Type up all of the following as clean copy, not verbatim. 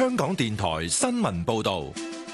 香港電台新聞報道。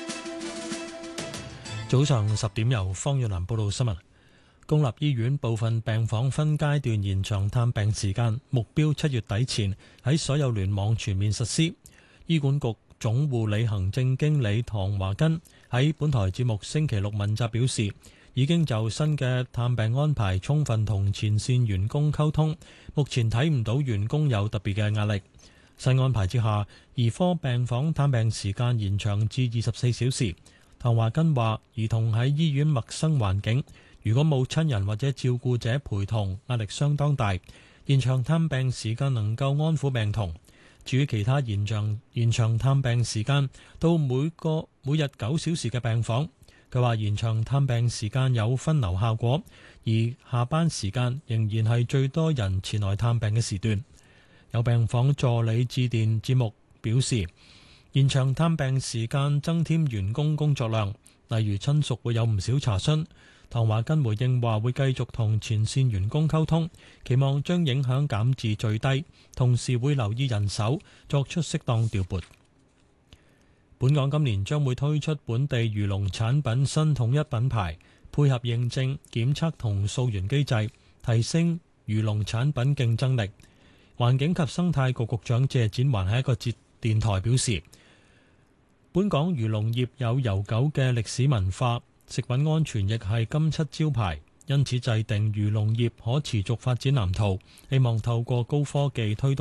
早上10點由方若蘭報道新聞。公立醫院部分病房分階段延長探病時間，目標7月底前喺所有聯網全面實施。醫管局總護理行政經理唐華根喺本台節目星期六問責表示，已經就新嘅探病安排充分同前線員工溝通，目前睇唔到員工有特別嘅壓力。新安排之下，兒科病房探病時間延長至24小時。唐華根話，兒童喺醫院陌生環境，如果冇親人或者照顧者陪同，壓力相當大。延長探病時間能夠安撫病童。至於其他延長探病時間到每日9小時嘅病房，佢話延長探病時間有分流效果，而下班時間仍然係最多人前來探病嘅時段。有病房助理致電節目表示，延長探病時間增添員工工作量，例如親屬會有唔少查詢。唐華根回應話會繼續同前線員工溝通，期望將影響減至最低，同時會留意人手，作出適當調撥。本港今年將會推出本地漁農產品新統一品牌，配合認證、檢測同溯源機制，提升漁農產品競爭力。環境及生態局局長謝展寰喺一個電台表示，本港漁農業有悠久嘅歷史文化，食品安全亦係金漆招牌，因此制定漁農業可持續發展藍圖，希望透過高科技推動